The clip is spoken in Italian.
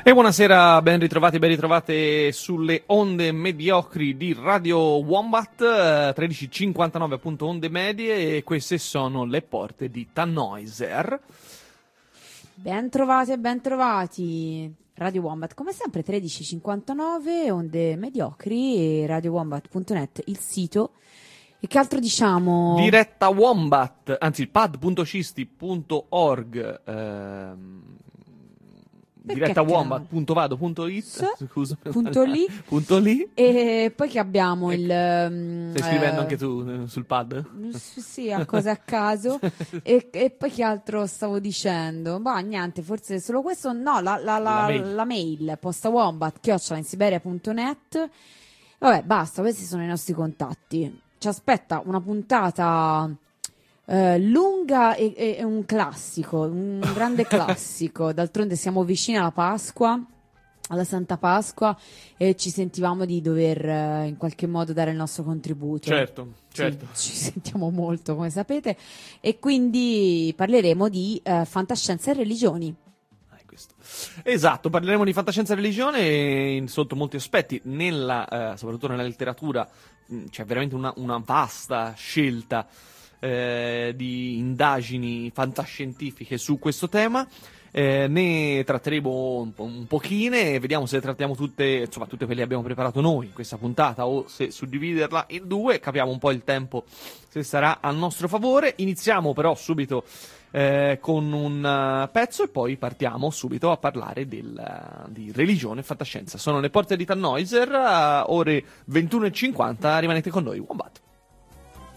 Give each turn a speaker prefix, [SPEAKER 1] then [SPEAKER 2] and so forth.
[SPEAKER 1] E buonasera, ben ritrovate sulle onde mediocri di Radio Wombat, 13.59 appunto onde medie, e queste sono le porte di Tannhäuser.
[SPEAKER 2] Ben trovati. Radio Wombat, come sempre 13.59 onde mediocri e radiowombat.net il sito. E che altro diciamo?
[SPEAKER 1] Diretta Wombat, anzi pad.cisti.org, diretta wombat.vado.it, scusa,
[SPEAKER 2] .li. E poi che abbiamo
[SPEAKER 1] Stai scrivendo anche tu sul pad?
[SPEAKER 2] Sì, a cose a caso. e poi che altro stavo dicendo? Bah, niente, forse solo questo. No, la mail postawombat@insiberia.net. Vabbè, basta, questi sono i nostri contatti. Ci aspetta una puntata lunga e un classico, un grande classico. D'altronde siamo vicini alla Pasqua, alla Santa Pasqua, e ci sentivamo di dover in qualche modo dare il nostro contributo.
[SPEAKER 1] Certo.
[SPEAKER 2] Ci sentiamo molto, come sapete, e quindi parleremo di fantascienza e religioni.
[SPEAKER 1] Esatto, parleremo di fantascienza e religione sotto molti aspetti, soprattutto nella letteratura. C'è veramente una vasta scelta di indagini fantascientifiche su questo tema. Ne tratteremo un pochine e vediamo se le trattiamo tutte quelle che abbiamo preparato noi in questa puntata, o se suddividerla in due. Capiamo un po' il tempo se sarà a nostro favore. Iniziamo però subito con un pezzo e poi partiamo subito a parlare di religione e fantascienza. Sono le porte di Tannhäuser, ore 21.50, rimanete con noi, Wombat.